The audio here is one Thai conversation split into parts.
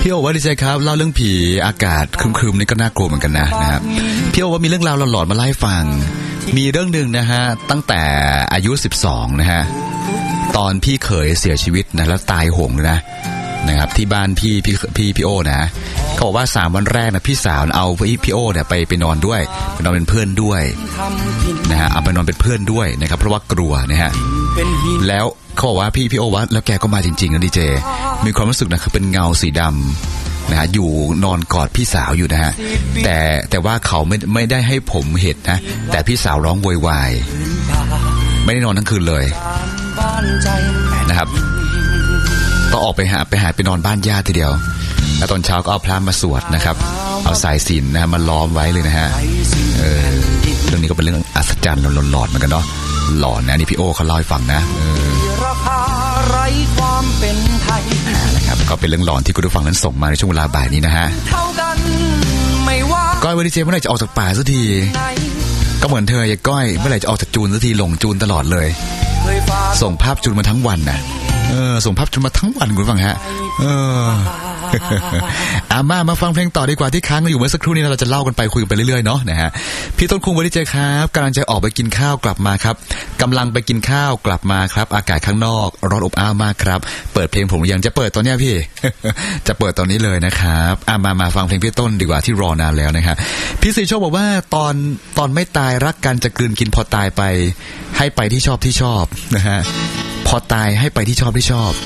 พี่โอว่าดีใจครับเล่าเรื่องผีอากาศครึมๆนี่ก็น่ากลัวเหมือนกันนะครับพี่โอว่ามีเรื่องราวหลอนๆมาเล่าให้ฟังมีเรื่องนึงนะฮะตั้งแต่อายุ12นะฮะตอนพี่เขยเสียชีวิตนะแล้วตายโหงเลยนะครับที่บ้านพี่โอนะเขาบอกว่า3วันแรกนะพี่สาวเอาพี่โอเนี่ยไปนอนด้วยไปนอนเป็นเพื่อนด้วยนะฮะเอาไปนอนเป็นเพื่อนด้วยนะครับเพราะว่ากลัวนะฮะแล้วเขาบอกว่าพี่โอว่าแล้วแกก็มาจริงๆนะดีเจมีความรู้สึกนะคือเป็นเงาสีดำนะฮะอยู่นอนกอดพี่สาวอยู่นะฮะแต่ว่าเขาไม่ได้ให้ผมเห็นนะแต่พี่สาวร้องโวยวายไม่ได้นอนทั้งคืนเลยนะครับต้องออกไปนอนบ้านญาติทีเดียวแล้วตอนเช้าก็เอาพระมาสวดนะครับเอาสายสิญจน์นะมาล้อมไว้เลยนะฮะเรื่องนี้ก็เป็นเรื่องอัศจรรย์หลอนๆเหมือนกันเนาะหลอนนะนี่พี่โอเขาเล่าให้ฟังนะนะครับก็เป็นเรื่องหลอนที่คุณผู้ฟังนั้นส่งมาในช่วงเวลาบ่ายนี้นะฮะก้อยวันนี้เจเมื่อไหร่จะออกจากป่าสักทีก็เหมือนเธออย่าก้อยเมื่อไหร่จะออกจากจูนสักทีหลงจูนตลอดเลยส่งภาพจูนมาทั้งวันนะส่งภาพจูนมาทั้งวันคุณฟังฮะมาฟังเพลงต่อดีกว่าที่ค้างอยู่เมื่อสักครู่นี้เราจะเล่ากันไปคุยกันไปเรื่อยๆเนาะนะฮะพี่ต้นคุงวันนี้เจครับกำลังจะออกไปกินข้าวกลับมาครับกำลังไปกินข้าวกลับมาครับอากาศข้างนอกร้อนอบอ้าวมากครับเปิดเพลงผมยังจะเปิดตอนนี้พี่ จะเปิดตอนนี้เลยนะครับมาฟังเพลงพี่ต้นดีกว่าที่รอนานแล้วนะครับพี่สีโชคบอกว่าตอนไม่ตายรักกันจะกลืนกินพอตายไปให้ไปที่ชอบนะฮะพอตายให้ไปที่ชอบ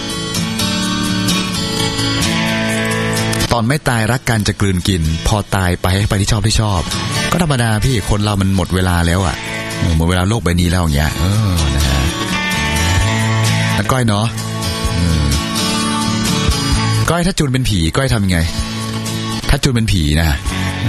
ตอนไม่ตายรักกันจะกลืนกินพอตายไปให้ไปที่ชอบก็ธรรมดาพี่คนเรามันหมดเวลาแล้วอ่ะหมดเวลาโลกใบนี้แล้วอย่างเงี้ยนะฮะแล้วก้อยเนาะก้อยถ้าจูนเป็นผีก้อยทำยังไงถ้าจูนเป็นผีนะ